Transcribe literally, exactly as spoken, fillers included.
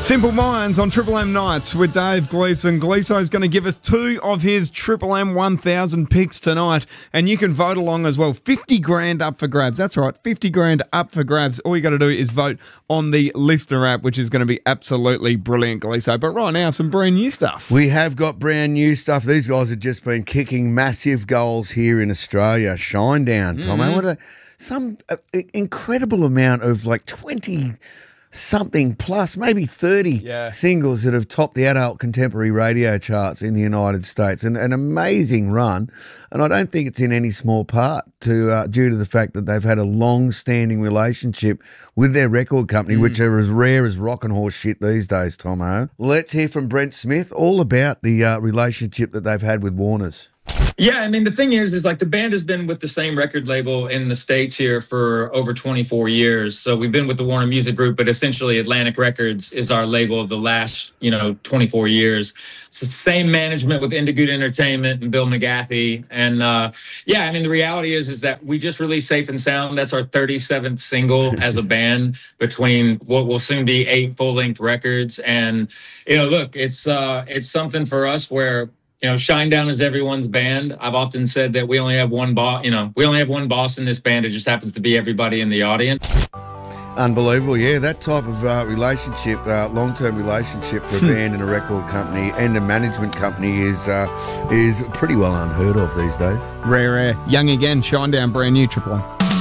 Simple Minds on Triple M Nights with Dave Gleeson. Gleeso's going to give us two of his Triple M one thousand picks tonight, and you can vote along as well. fifty grand up for grabs. That's right, fifty grand up for grabs. All you got to do is vote on the Listener app, which is going to be absolutely brilliant, Gleeso. But right now, some brand new stuff. We have got brand new stuff. These guys have just been kicking massive goals here in Australia. Shinedown, Tomo. Mm-hmm. What a some uh, incredible amount of like twenty something plus, maybe thirty yeah. singles that have topped the adult contemporary radio charts in the United States. And an amazing run. And I don't think it's in any small part to uh, due to the fact that they've had a long-standing relationship with their record company, mm. which are as rare as rock and horse shit these days, Tomo. Let's hear from Brent Smith all about the uh, relationship that they've had with Warner's. Yeah, I mean, the thing is, is like the band has been with the same record label in the States here for over twenty-four years. So we've been with the Warner Music Group, but essentially Atlantic Records is our label of the last, you know, twenty-four years. It's the same management with Indigood Entertainment and Bill McGathy. And uh, yeah, I mean, the reality is, is that we just released Safe and Sound. That's our thirty-seventh single as a band between what will soon be eight full-length records. And, you know, look, it's uh, it's something for us where, you know, Shinedown is everyone's band. I've often said that we only have one boss, you know, we only have one boss in this band. It just happens to be everybody in the audience. Unbelievable. Yeah, that type of uh, relationship, uh, long-term relationship for a band and a record company and a management company is uh, is pretty well unheard of these days. Rare, rare. Young again, Shinedown, brand new Triple M.